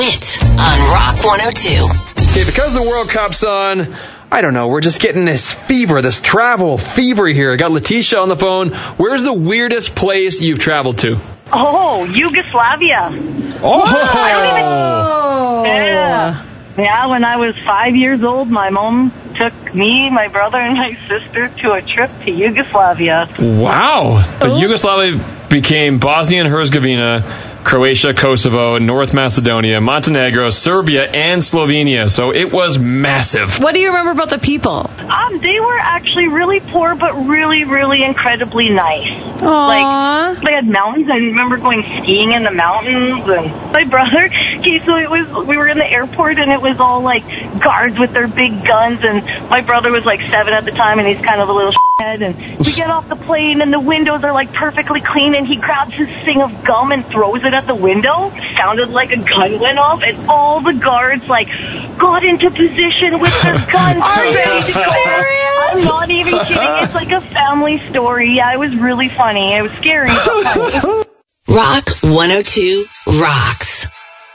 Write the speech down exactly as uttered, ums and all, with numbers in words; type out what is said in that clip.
DeWitt on Rock one oh two. Okay, because the World Cup's on, I don't know, we're just getting this fever, this travel fever here. I got Letitia on the phone. Where's the weirdest place you've traveled to? Oh, Yugoslavia. Oh! I don't even... Yeah. Yeah, when I was five years old, my mom took me, my brother, and my sister to a trip to Yugoslavia. Wow. But Yugoslavia became Bosnia and Herzegovina, Croatia, Kosovo, North Macedonia, Montenegro, Serbia, and Slovenia. So it was massive. What do you remember about the people? Um, they were actually really poor, but really, really incredibly nice. Aww. Like, they had mountains. I remember going skiing in the mountains. And my brother, okay, so it was, we were in the airport, and it was all, like, guards with their big guns. And my brother was, like, seven at the time, and he's kind of a little shithead. And we get off the plane, and the windows are, like, perfectly clean, and he grabs his thing of gum and throws it at the window. Sounded like a gun went off, and all the guards like got into position with their guns. Are you ready to go. serious? I'm not even kidding. It's like a family story. Yeah, it was really funny. It was scary. But funny. Rock one oh two rocks.